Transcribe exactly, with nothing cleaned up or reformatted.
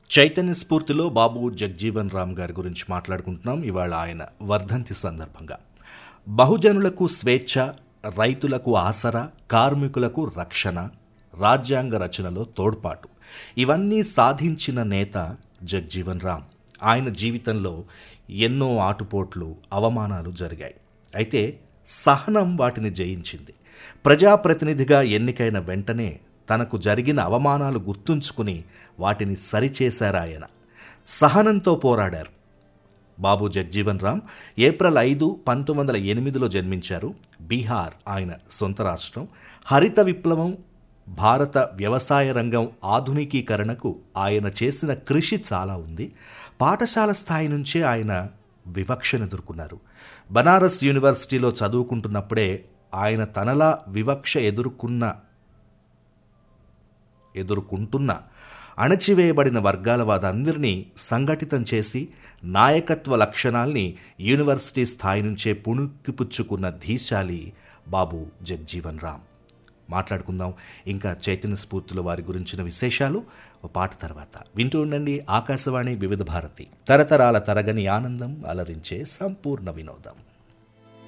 చైతన్య స్ఫూర్తిలో బాబు జగ్జీవన్ రామ్ గారి గురించి మాట్లాడుకుంటున్నాం ఇవాళ ఆయన వర్ధంతి సందర్భంగా. బహుజనులకు స్వేచ్ఛ, రైతులకు ఆసరా, కార్మికులకు రక్షణ, రాజ్యాంగ రచనలో తోడ్పాటు ఇవన్నీ సాధించిన నేత జగ్జీవన్ రామ్. ఆయన జీవితంలో ఎన్నో ఆటుపోట్లు, అవమానాలు జరిగాయి. అయితే సహనం వాటిని జయించింది. ప్రజాప్రతినిధిగా ఎన్నికైన వెంటనే తనకు జరిగిన అవమానాలు గుర్తుంచుకుని వాటిని సరిచేశారాయన. సహనంతో పోరాడారు. బాబు జగ్జీవన్ రామ్ ఏప్రిల్ ఐదు పంతొమ్మిది వందల ఎనిమిదిలో జన్మించారు. బీహార్ ఆయన సొంత రాష్ట్రం. హరిత విప్లవం, భారత వ్యవసాయ రంగం ఆధునికీకరణకు ఆయన చేసిన కృషి చాలా ఉంది. పాఠశాల స్థాయి నుంచే ఆయన వివక్షను ఎదుర్కొన్నారు. బనారస్ యూనివర్సిటీలో చదువుకుంటున్నప్పుడే ఆయన తనలా వివక్ష ఎదుర్కొన్న ఎదుర్కొంటున్న అణచివేయబడిన వర్గాల వాదందరినీ సంఘటితం చేసి నాయకత్వ లక్షణాల్ని యూనివర్సిటీ స్థాయి నుంచే పుణుకిపుచ్చుకున్న ధీశాలి బాబు జగ్జీవన్ రామ్. మాట్లాడుకుందాం ఇంకా చైతన్య స్ఫూర్తిలో వారి గురించిన విశేషాలు ఓ పాట తర్వాత. వింటూ ఉండండి ఆకాశవాణి వివిధ భారతి, తరతరాల తరగని ఆనందం, అలరించే సంపూర్ణ వినోదం.